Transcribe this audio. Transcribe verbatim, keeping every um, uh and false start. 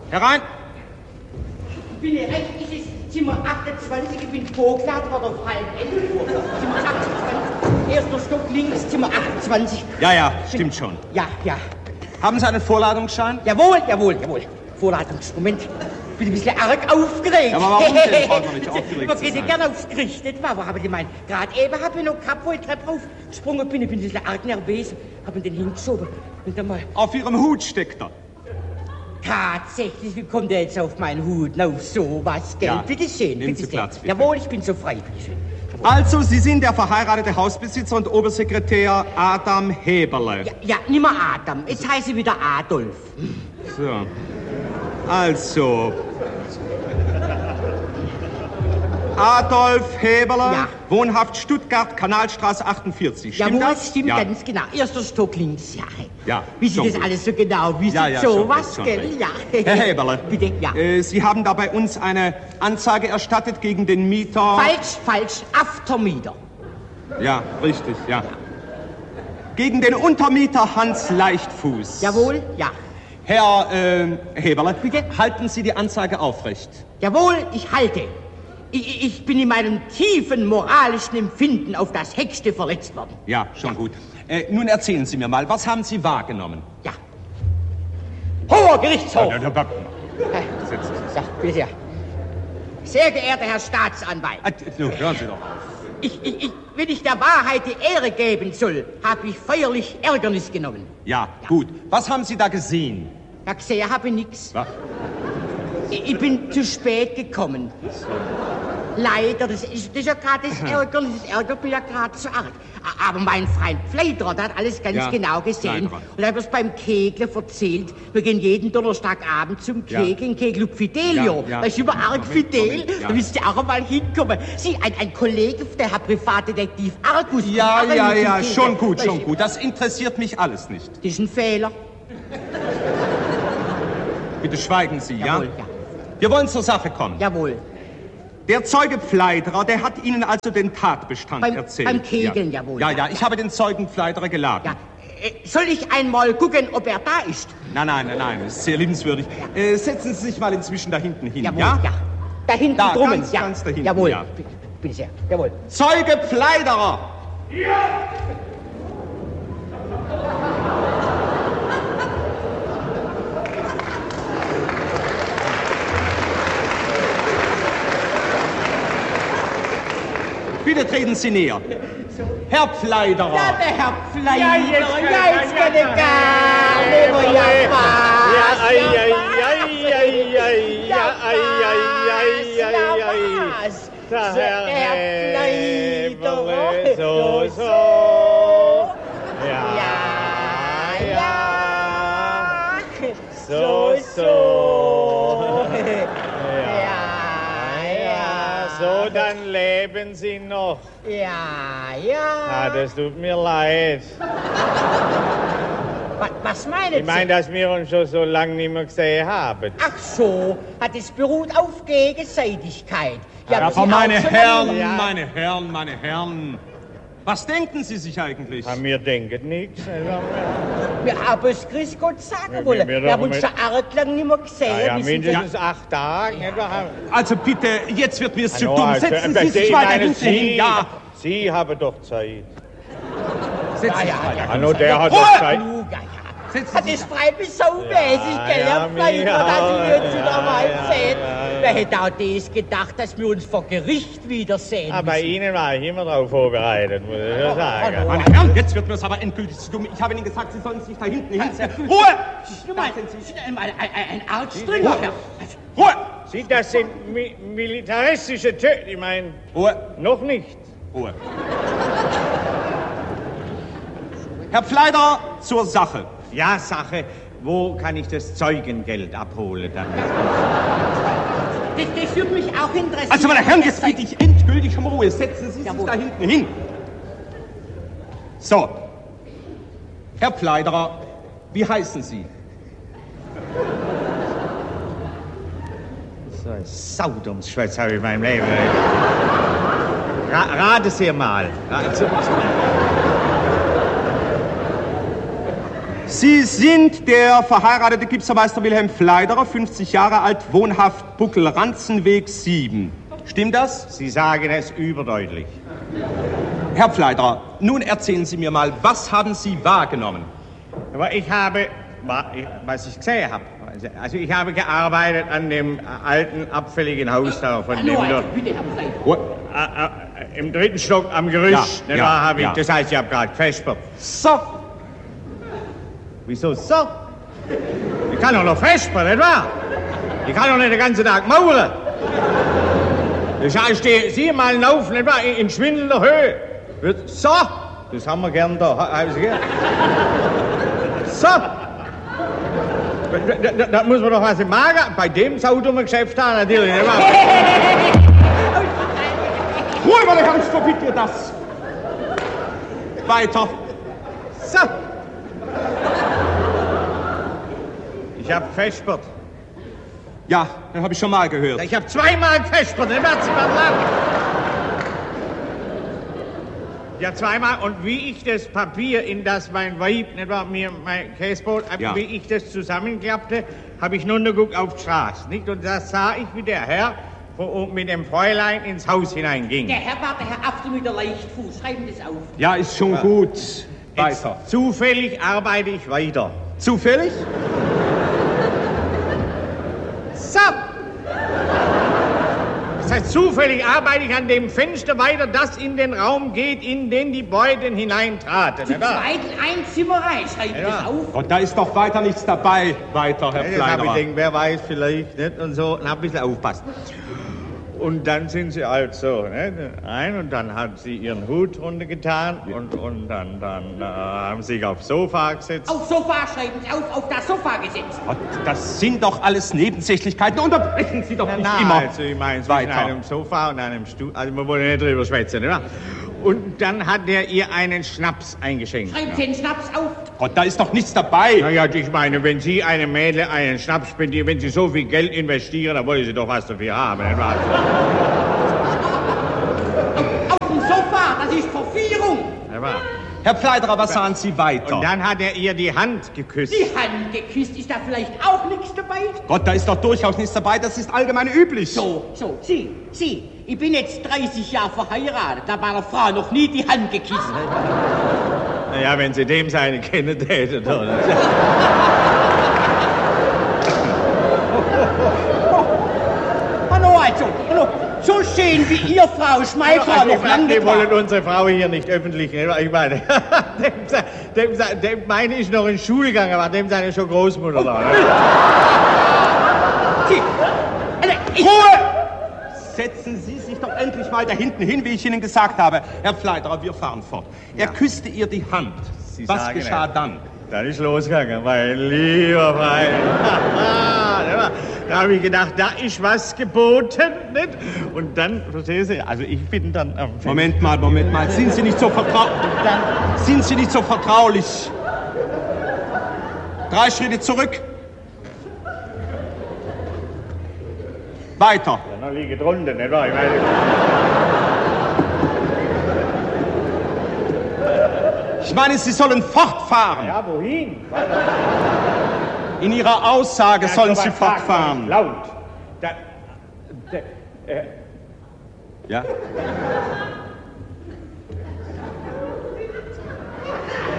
Herein! Ich bin hier recht, es ist Zimmer achtundzwanzig, ich bin vorgeladen worden auf halb elf Uhr. Zimmer achtundzwanzig, erster Stock links, Zimmer achtundzwanzig. Ja, ja, stimmt schon. Ja, ja. Haben Sie einen Vorladungsschein? Jawohl, jawohl, jawohl. Vorladungsmoment. Ich bin ein bisschen arg aufgeregt. Ja, aber warum denn? Braucht man nicht aufgeregt Man zu geht ja sein. gerne aufs Gericht, nicht wahr? Aber ich meine, gerade eben habe ich noch gehabt, wo ich Treppe raufgesprungen bin. Ich bin ein bisschen arg nervös, habe ihn den hingeschoben. Und dann mal... Auf Ihrem Hut steckt er. Tatsächlich, wie kommt er jetzt auf meinen Hut? Na, auf sowas, gell? Ja. Bitte schön, Nehmen bitte Sie Platz, bitte. Jawohl, ich bin so frei, bitte schön. Also, Sie sind der verheiratete Hausbesitzer und Obersekretär Adam Heberle. Ja, ja, nimmer Adam, jetzt heiße ich wieder Adolf. So. Also. Adolf Heberle, Ja. wohnhaft Stuttgart, Kanalstraße achtundvierzig. Stimmt Jawohl, das? stimmt ja. ganz genau. Erster Stock links, ja. Ja, Wie Sie schon das gut. alles so genau wissen, Ja, ja, so schon was, recht, schon gell? recht. Ja. Herr Heberle, Bitte, ja. äh, Sie haben da bei uns eine Anzeige erstattet gegen den Mieter... Falsch, falsch, Aftermieter. Ja, richtig, ja. Gegen den Untermieter Hans Leichtfuß. Jawohl, ja. Herr äh, Heberle, Bitte? halten Sie die Anzeige aufrecht. Jawohl, ich halte. Ich, ich bin in meinem tiefen moralischen Empfinden auf das Höchste verletzt worden. Ja, schon gut. Äh, nun erzählen Sie mir mal, was haben Sie wahrgenommen? Ja. Hoher Gerichtshof! Ja, ja, ja. Setzen Sie sich. Ja, bitte sehr. Sehr geehrter Herr Staatsanwalt. Äh, nun, hören Sie doch auf. Ich, ich, ich, wenn ich der Wahrheit die Ehre geben soll, habe ich feierlich Ärgernis genommen. Ja, gut. Was haben Sie da gesehen? Ja, gesehen habe ich nichts. Was? Ich, ich bin zu spät gekommen. Leider, das ist, das ist ja gerade das Ärgernis, das ärgert mich ja gerade so arg. A- Aber mein Freund Pfleidrer, der hat alles ganz Ja, genau gesehen. Pfleidrer. Und er hat mir beim Kegeln erzählt, wir gehen jeden Donnerstagabend zum Ja. Kegeln, Kegel Fidelio. Ja, ja. Das ist über arg Moment, fidel, Moment, ja. da müsst ihr auch einmal hinkommen. Sie, ein, ein Kollege, der Herr Privatdetektiv Argus. Ja, kommt auch ja, mit zum ja, Kegeln. schon gut, Das schon ist- gut. Das interessiert mich alles nicht. Das ist ein Fehler. Bitte schweigen Sie, ja? Jawohl, ja. Wir wollen zur Sache kommen. Jawohl. Der Zeuge Pfleiderer, der hat Ihnen also den Tatbestand Beim- erzählt. beim Kegeln, ja. jawohl. Ja, ja, ich habe den Zeugen Pfleiderer geladen. Ja. Äh, Soll ich einmal gucken, ob er da ist? Nein, nein, nein, nein, das ist sehr liebenswürdig. Äh, setzen Sie sich mal inzwischen da hinten hin, Jawohl, ja? ja. Da hinten Da, drummen. ganz, ja. ganz da hinten, Jawohl. ja. Bitte, bitte sehr. Jawohl. Zeuge Pfleiderer! Bitte treten Sie näher. Herr Pfleiderer! Ja, der Herr Pfleider. Ja, jetzt kann- ja, jetzt ja, kann ja, ich gar nicht mehr. Ja, was? ei, Ja, ei, was? ei, ei, ei, Ja, ei, ei, ei, was? ei, Ja, ei. was? Der So, Herr Herr Heberle, Pfleider. so, so. Ja, Ja, ja. ja. So, so. Ja, ja. So, dann leben Sie noch. Ja, Ah, ja. das tut mir leid. Was, was meinen Ich meine, Sie? dass wir uns schon so lange nicht mehr gesehen haben. Ach so, hat es beruht auf Gegenseitigkeit. Ja, aber Sie aber meine auch schon Herren, lange- Ja. meine Herren, meine Herren. Was denken Sie sich eigentlich? Ja, wir denken nichts. Wir haben es Grüß Gott sagen Ja, wollen. wir- wir Wir haben doch uns mit- schon arg lang nicht mehr gesehen. Ja, ja, Wir sind mindestens acht Tage. Nicht wahr? Also bitte, jetzt wird mir es zu Hallo, dumm. also, Setzen äh, Sie sich ich weiter meine, hinten Sie, hin. Ja, Sie haben doch Zeit. setzen Sie sich ja, weiter. Hallo, der hat Ruhe! doch Zeit. genug, ja, ja. Setzen Das Sie sich freut mich so mäßig, gell, ja, Herr Pfleider, mir dass auch. wir uns wieder Ja, mal ja, sehen. ja, ja. Wer hätte auch das gedacht, dass wir uns vor Gericht wiedersehen Aber bei müssen? Ihnen war ich immer drauf vorbereitet, muss ich schon sagen. hallo. Meine Herren, jetzt wird mir es aber endgültig zu dumm. Ich habe Ihnen gesagt, Sie sollen sich da hinten hinsetzen. Ruhe! Du meinst, ein, ein, ein, ein arg strenger Herr. Ruhe! Sie, das sind mi militaristische Töne. Ich meine, Ruhe! noch nicht. Ruhe. Herr Pfleider, zur Sache. Ja, Sache. Wo kann ich das Zeugengeld abholen dann? Das, das würde mich auch interessieren. Also, meine Herren, jetzt bitte ich endgültig um Ruhe. Setzen Sie sich Jawohl. da hinten hin. So. Herr Pfleiderer, wie heißen Sie? So ein Saudummsschwätz habe ich in meinem Leben. Ra rate Sie mal. Ra- zu- Sie sind der verheiratete Gipsermeister Wilhelm Pfleiderer, fünfzig Jahre alt, wohnhaft Buckel-Ranzenweg sieben. Stimmt das? Sie sagen es überdeutlich. Herr Pfleiderer, nun erzählen Sie mir mal, was haben Sie wahrgenommen? Aber ich habe, was ich gesehen habe, also ich habe gearbeitet an dem alten, abfälligen Haus da von Hallo, dem also, dort. bitte, Herr Pfleiderer. Oh, Äh, äh, Im dritten Stock am Gerüst, Ja, ne, ja, wahr, habe ich, ja. das heißt, ich habe gerade gefespert. so. Wieso so? Ich kann doch noch vespern, nicht wahr? Ich kann doch nicht den ganzen Tag mauern. Ich stehe siebenmal laufen, nicht wahr, in, in schwindelnder Höhe. Wird- So, das haben wir gern da. Ha- haben Sie gern? So. Da, da, da muss man doch was im Magen, bei dem saudummen Geschäft haben, natürlich, nicht wahr? Ruhe, meine Angst, verbiet dir das. Weiter. So. Ich hab vespert. Ja, das habe ich schon mal gehört. Ich hab zweimal vespert, nicht wahr? Sie mal lang. Ja, zweimal. Und wie ich das Papier, in das mein Weib, nicht wahr, mir mein Käsebrot, Ja. wie ich das zusammenklappte, habe ich nur geguckt auf die Straße, nicht? Und da sah ich, wie der Herr wo- mit dem Fräulein ins Haus hineinging. Der Herr war der Herr After mit der Leichtfuß. Schreiben das auf. Ja, ist schon gut. Jetzt, Weiter. zufällig arbeite ich weiter. Zufällig? So! Das heißt, zufällig arbeite ich an dem Fenster weiter, das in den Raum geht, in den die Beuten hineintraten. Zu nicht wahr? zweit ein Zimmer rein. Schreiben Ja. das auf. Gott, da ist doch weiter nichts dabei. Weiter, Herr Ja, das habe ich Pfleiderer. gedacht, wer weiß, vielleicht nicht und so, und hab ein bisschen aufpasst. Und dann sind sie halt so, ne, ein und dann hat sie ihren Hut runtergetan und, und dann, dann äh, haben sie sich aufs Sofa gesetzt. Auf Sofa schreiben Sie auf, auf das Sofa gesetzt. Gott, das sind doch alles Nebensächlichkeiten. Unterbrechen Sie doch nicht Na, immer. also ich meine, zwischen Weiter. einem Sofa und einem Stuhl, also wir wollen nicht drüber schwätzen, nicht wahr? Und dann hat er ihr einen Schnaps eingeschenkt. Schreiben Sie den Schnaps auf. Gott, da ist doch nichts dabei. Naja, ich meine, wenn Sie einem Mädel einen Schnaps spendieren, wenn Sie so viel Geld investieren, dann wollen Sie doch was dafür haben, nicht wahr? Auf dem Sofa, das ist Verführung. Nicht wahr? Herr Pfleiderer, was sahen Sie weiter? Und dann hat er ihr die Hand geküsst. Die Hand geküsst. Ist da vielleicht auch nichts dabei? Gott, da ist doch durchaus nichts dabei. Das ist allgemein üblich. So, so, Sie, Sie. Ich bin jetzt dreißig Jahre verheiratet. Da war einer Frau noch nie die Hand geküsst. Naja, wenn Sie dem seine kennen täten, dann. Hallo, also, hallo. So schön wie ihr, Frau Schmeidler, noch lange Wir wollen getragen. unsere Frau hier nicht öffentlich, nicht wahr? Ich meine, dem, se- dem, se- dem meine ich noch in Schulgang, aber dem seine schon Großmutter da. Ne? Sie, also, ich, Setzen Sie sich doch endlich mal da hinten hin, wie ich Ihnen gesagt habe. Herr Pfleiderer, wir fahren fort. Er küsste ihr die Hand. Sie Was sagen geschah es. dann? Dann ist losgegangen, mein lieber Freund. Da habe ich gedacht, da ist was geboten, nicht? Und dann, verstehen Sie, also ich bin dann am Fenster. Moment mal, Moment mal. Sind Sie nicht so vertraulich? Sind Sie nicht so vertraulich? Drei Schritte zurück. Weiter. Ja, noch liege drunter, nicht wahr? Ich meine, Ich meine, Sie sollen fortfahren. ja, wohin? In Ihrer Aussage sollen Sie sowas sagt man fortfahren. nicht Laut. Da, da, äh, Ja?